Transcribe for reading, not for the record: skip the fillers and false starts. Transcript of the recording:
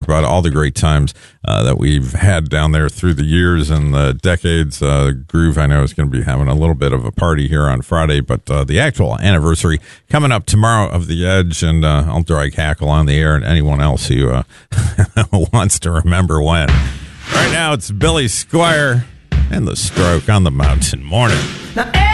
about all the great times that we've had down there through the years and the decades. Groove, I know, is going to be having a little bit of a party here on Friday, but the actual anniversary coming up tomorrow of The Edge, and I'll drag Hackle on the air and anyone else who wants to remember when. Right now, it's Billy Squier and The Stroke on the Mountain Morning. Now,